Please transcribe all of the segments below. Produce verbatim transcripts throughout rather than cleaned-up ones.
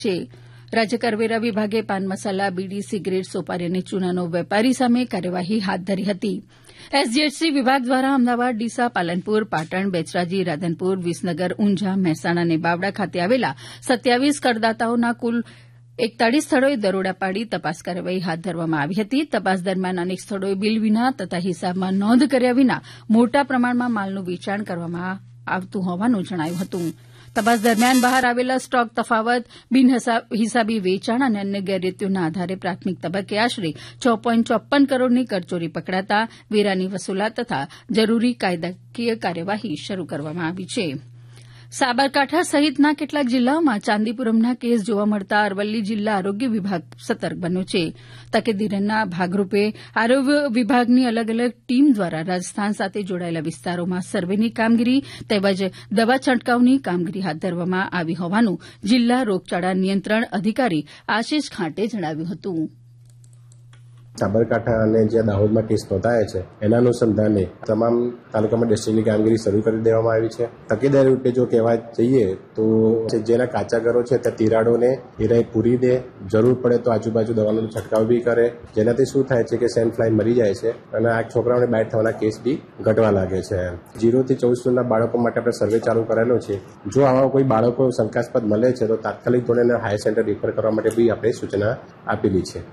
છે. રાજ્ય કરવેરા વિભાગે પાન મસાલા, બીડી, સિગરેટ, સોપારી અને ચૂનાનો વેપારી સામે કાર્યવાહી હાથ ધરી હતી. એસજીએચસી વિભાગ દ્વારા અમદાવાદ, ડીસા, પાલનપુર, પાટણ, બેચરાજી, રાધનપુર, વિસનગર, ઊંઝા, મહેસાણા અને બાવળા ખાતે આવેલા સત્યાવીસ કરદાતાઓના કુલ એકતાળીસ સ્થળોએ દરોડા પાડી તપાસ કાર્યવાહી હાથ ધરવામાં આવી હતી. તપાસ દરમિયાન અનેક સ્થળોએ બિલ વિના તથા હિસાબમાં નોંધ કર્યા વિના મોટા પ્રમાણમાં માલનું વેચાણ કરવામાં આવતું હોવાનું જણાયું હતું. તપાસ દરમિયાન બહાર આવેલા સ્ટોક તફાવત, બિનહિસાબી વેચાણ અને અન્ય ગેરરીતિઓના આધારે પ્રાથમિક તબક્કે આશરે છ પોઈન્ટ ચોપન કરોડની કરચોરી પકડાતા વેરાની વસૂલાત તથા જરૂરી કાયદાકીય કાર્યવાહી શરૂ કરવામાં આવી છે. સાબરકાંઠા સહિતના કેટલાક જિલ્લાઓમાં ચાંદીપુરમના કેસ જોવા મળતા અરવલ્લી જિલ્લા આરોગ્ય વિભાગ સતર્ક બન્યો છે. તકેદારીના ભાગરૂપે આરોગ્ય વિભાગની અલગ અલગ ટીમ દ્વારા રાજસ્થાન સાથે જોડાયેલા વિસ્તારોમાં સર્વેની કામગીરી તેમજ દવા છંટકાવની કામગીરી હાથ ધરવામાં આવી હોવાનું જિલ્લા રોગચાળા નિયંત્રણ અધિકારી આશિષ ખાંટે જણાવ્યું હતું. સાબરકાંઠા અને જે દાહોદમાં કેસ નોંધાયા છે એના અનુસંધાને તમામ તાલુકામાં ટેસ્ટિંગની કામગીરી શરૂ કરી દેવામાં આવી છે. તકેદારી રૂપે જો કહેવા જઈએ તો જેના કાચા ઘરો છે ત્યાં તિરાડોને હિરાઈ પૂરી દે, જરૂર પડે તો આજુબાજુ દવાનો છંટકાવ બી કરે, જેનાથી શું થાય છે કે સેન્ડ ફ્લાય મરી જાય છે અને આ છોકરાઓને બાઇટ થવાના કેસ બી ઘટવા લાગે છે. જીરો થી ચૌદ સુધીના બાળકો માટે આપણે સર્વે ચાલુ કરેલો છે. જો આવા કોઈ બાળકો શંકાસ્પદ મળે છે તો તાત્કાલિક ધોરણે હાયર સેન્ટર રિફર કરવા માટે બી આપણે સૂચના આપેલી છે.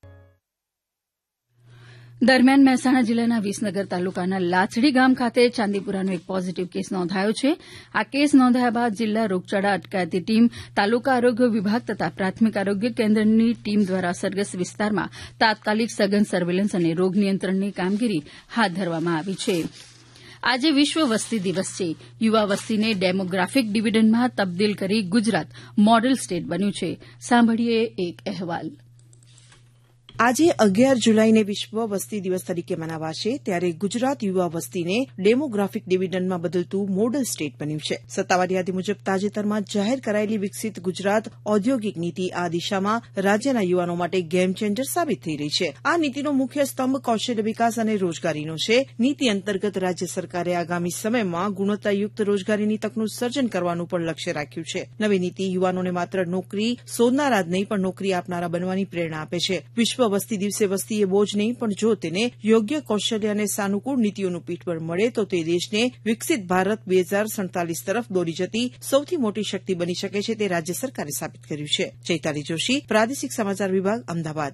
દરમિયાન મહેસાણા જિલ્લાના વિસનગર તાલુકાના લાચડી ગામ ખાતે ચાંદીપુરાનો એક પોઝિટિવ કેસ નોંધાયો છે. આ કેસ નોંધાયા બાદ જિલ્લા રોગચાળા અટકાયતી ટીમ, તાલુકા આરોગ્ય વિભાગ તથા પ્રાથમિક આરોગ્ય કેન્દ્રની ટીમ દ્વારા અસરગ્રસ્ત વિસ્તારમાં તાત્કાલિક સઘન સર્વેલન્સ અને રોગ નિયંત્રણની કામગીરી હાથ ધરવામાં આવી છે. આજે વિશ્વ વસ્તી દિવસ છે. યુવા વસ્તીને ડેમોગ્રાફિક ડિવિડન્ડમાં તબદીલ કરી ગુજરાત મોડેલ સ્ટેટ બન્યું છે. સાંભળીએ એક અહેવાલ. આજે અગિયાર જુલાઈને વિશ્વ વસ્તી દિવસ તરીકે મનાવાશે, ત્યારે ગુજરાત યુવા વસ્તીને ડેમોગ્રાફિક ડિવિડન્ડમાં બદલતું મોડલ સ્ટેટ બન્યું છે. સત્તાવાર યાદી મુજબ તાજેતરમાં જાહેર કરાયેલી વિકસિત ગુજરાત ઔદ્યોગિક નીતિ આ દિશામાં રાજ્યના યુવાનો માટે ગેમ ચેન્જર સાબિત થઈ રહી છે. આ નીતિનો મુખ્ય સ્તંભ કૌશલ્ય વિકાસ અને રોજગારીનો છે. નીતિ અંતર્ગત રાજ્ય સરકારે આગામી સમયમાં ગુણવત્તાયુક્ત રોજગારીની તકનું સર્જન કરવાનું પણ લક્ષ્ય રાખ્યું છે. નવી નીતિ યુવાનોને માત્ર નોકરી શોધનારા જ નહીં પણ નોકરી આપનારા બનવાની પ્રેરણા આપે છે. વિશ્વ વસ્તી દિવસે વસ્તી એ બોજ નહીં, પણ જો તેને યોગ્ય કૌશલ્ય અને સાનુકૂળ નીતિઓનું પીઠબળ મળે તો તે દેશને વિકસિત ભારત બે હજાર સડતાલીસ તરફ દોરી જતી સૌથી મોટી શક્તિ બની શકે છે, તે રાજ્ય સરકારે સાબિત કર્યું છે. ચૈતાલી જોશી, પ્રાદેશિક સમાચાર વિભાગ, અમદાવાદ.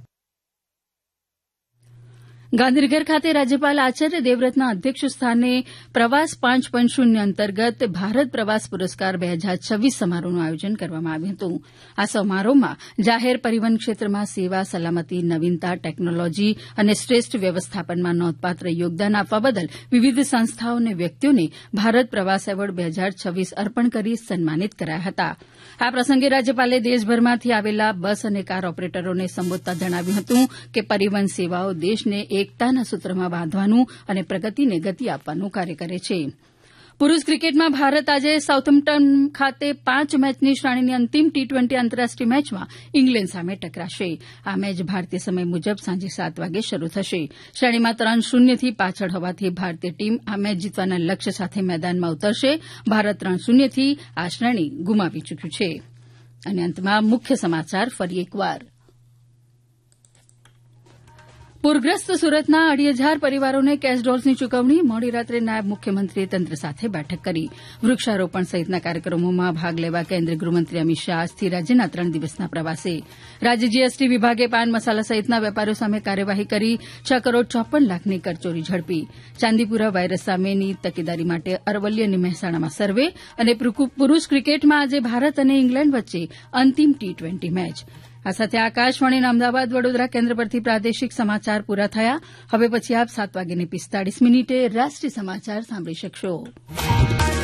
ગાંધીનગર ખાતે રાજ્યપાલ આચાર્ય દેવવ્રતના અધ્યક્ષ સ્થાને પ્રવાસ પાંચ પોઈન્ટ શૂન્ય અંતર્ગત ભારત પ્રવાસ પુરસ્કાર બે હજાર છવ્વીસ સમારોહનું આયોજન કરવામાં આવ્યું હતું. આ સમારોહમાં જાહેર પરિવહન ક્ષેત્રમાં સેવા, સલામતી, નવીનતા, ટેકનોલોજી અને શ્રેષ્ઠ વ્યવસ્થાપનમાં નોંધપાત્ર યોગદાન આપવા બદલ વિવિધ સંસ્થાઓ અને વ્યક્તિઓને ભારત પ્રવાસ એવોર્ડ બે હજાર છવ્વીસ અર્પણ કરી સન્માનિત કરાયા હતા. આ પ્રસંગે રાજ્યપાલે દેશભરમાંથી આવેલા બસ અને કાર ઓપરેટરોને સંબોધતા જણાવ્યું હતું કે પરિવહન સેવાઓ દેશને એકતાના સૂત્રમાં બાંધવાનું અને પ્રગતિને ગતિ આપવાનું કાર્ય કરે છે. પુરૂષ ક્રિકેટમાં ભારત આજે સાઉથમ્પ્ટન ખાતે પાંચ મેચની શ્રેણીની અંતિમ ટી ટ્વેન્ટી આંતરરાષ્ટ્રીય મેચમાં ઇંગ્લેન્ડ સામે ટકરાશે. આ મેચ ભારતીય સમય મુજબ સાંજે સાત વાગે શરૂ થશે. શ્રેણીમાં ત્રણ શૂન્યથી પાછળ હોવાથી ભારતીય ટીમ આ મેચ જીતવાના લક્ષ્ય સાથે મેદાનમાં ઉતરશે. ભારત ત્રણ શૂન્યથી આ શ્રેણી ગુમાવી ચૂક્યું છે. અને અંતમાં મુખ્ય સમાચાર ફરી એકવાર. પૂરગ્રસ્ત સુરતના અઢી હજાર પરિવારોને કેશ ડોલ્સની ચૂકવણી. મોડી રાત્રે નાયબ મુખ્યમંત્રીએ તંત્ર સાથે બેઠક કરી. વૃક્ષારોપણ સહિતના કાર્યક્રમોમાં ભાગ લેવા કેન્દ્રીય ગૃહમંત્રી અમિત શાહ આજથી રાજ્યના ત્રણ દિવસના પ્રવાસે. રાજ્ય જીએસટી વિભાગે પાન મસાલા સહિતના વેપારીઓ સામે કાર્યવાહી કરી છ કરોડ ચોપન લાખની કરચોરી ઝડપી. ચાંદીપુરા વાયરસ સામેની તકેદારી માટે અરવલ્લી અને મહેસાણામાં સર્વે. અને પુરૂષ ક્રિકેટમાં આજે ભારત અને ઇંગ્લેન્ડ વચ્ચે અંતિમ ટી ટ્વેન્ટી મેચ. આ સાથે આકાશવાણીના અમદાવાદ વડોદરા કેન્દ્ર પરથી પ્રાદેશિક સમાચાર પૂરા થયા. હવે પછી આપ સાત વાગ્યાને પિસ્તાળીસ મિનિટે રાષ્ટ્રીય સમાચાર સાંભળી શકશો.